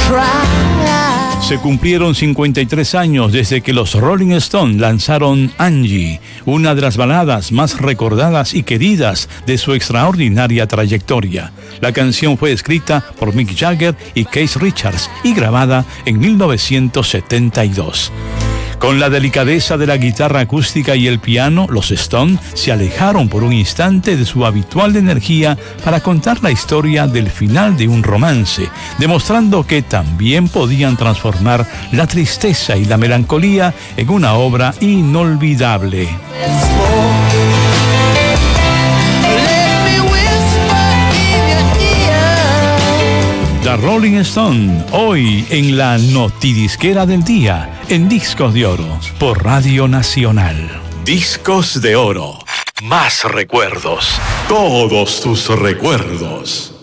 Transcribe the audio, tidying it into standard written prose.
Se cumplieron 53 años desde que los Rolling Stones lanzaron Angie, una de las baladas más recordadas y queridas de su extraordinaria trayectoria. La canción fue escrita por Mick Jagger y Keith Richards y grabada en 1972. Con la delicadeza de la guitarra acústica y el piano, los Stones se alejaron por un instante de su habitual energía para contar la historia del final de un romance, demostrando que también podían transformar la tristeza y la melancolía en una obra inolvidable. The Rolling Stone, hoy en la notidisquera del día, en Discos de Oro, por Radio Nacional. Discos de Oro, más recuerdos. Todos tus recuerdos.